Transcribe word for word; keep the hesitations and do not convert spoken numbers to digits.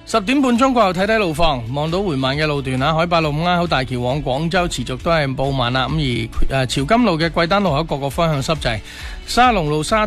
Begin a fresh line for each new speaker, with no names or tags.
十點半鐘過後睇睇路況，望到緩慢嘅路段啊，海八路五啱好大橋往廣州持續都係爆滿啦。咁而誒潮金路嘅貴丹路口各個方向濕滯，沙龍路沙